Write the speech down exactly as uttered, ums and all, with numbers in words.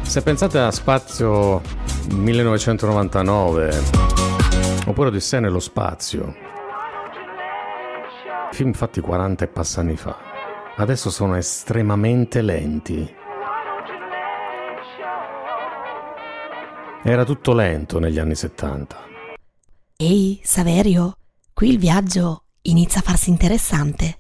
Se pensate a Spazio millenovecentonovantanove oppure Odissea nello spazio, film fatti quaranta e passa anni fa, adesso sono estremamente lenti. Era tutto lento negli anni settanta. Ehi, Saverio, qui il viaggio inizia a farsi interessante.